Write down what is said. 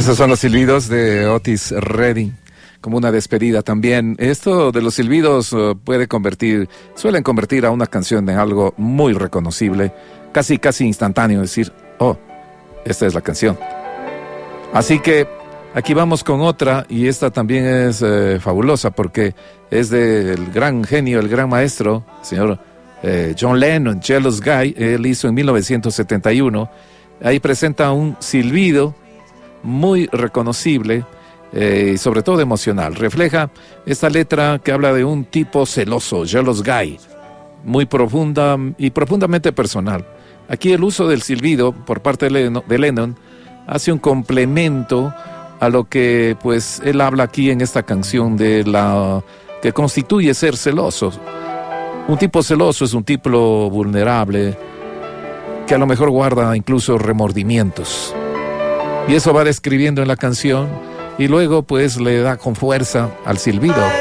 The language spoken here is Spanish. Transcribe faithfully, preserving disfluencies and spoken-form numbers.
Esos son los silbidos de Otis Redding, como una despedida también. Esto de los silbidos uh, puede convertir, suelen convertir a una canción en algo muy reconocible, casi casi instantáneo, decir, oh, esta es la canción. Así que aquí vamos con otra, y esta también es eh, fabulosa, porque es del gran genio, el gran maestro, señor eh, John Lennon, Jealous Guy. Él hizo en mil novecientos setenta y uno, ahí presenta un silbido muy reconocible eh, y sobre todo emocional. Refleja esta letra que habla de un tipo celoso, Jealous Guy, muy profunda y profundamente personal. Aquí el uso del silbido por parte de Lennon, de Lennon hace un complemento a lo que pues él habla aquí en esta canción de la que constituye ser celoso. Un tipo celoso es un tipo vulnerable que a lo mejor guarda incluso remordimientos. Y eso va describiendo en la canción y luego pues le da con fuerza al silbido.